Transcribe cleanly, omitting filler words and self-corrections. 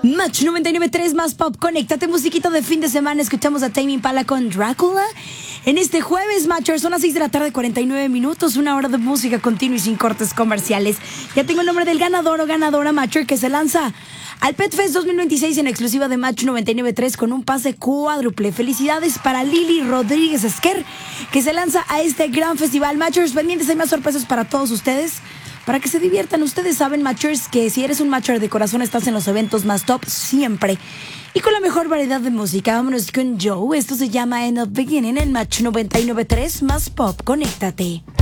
Match 99.3 más pop. Conéctate, musiquita de fin de semana. Escuchamos a Tame Impala con Drácula. En este jueves, Matchers, son las 6 de la tarde, 49 minutos. Una hora de música continua y sin cortes comerciales. Ya tengo el nombre del ganador o ganadora, Matcher, que se lanza al Pet Fest 2026 en exclusiva de Match 99.3 con un pase cuádruple. Felicidades para Lili Rodríguez Esquer, que se lanza a este gran festival. Matchers, pendientes, hay más sorpresas para todos ustedes, para que se diviertan. Ustedes saben, Matchers, que si eres un Matcher de corazón, estás en los eventos más top siempre. Y con la mejor variedad de música. Vámonos con Joe. Esto se llama End of Beginning en Match 99.3 más pop. Conéctate.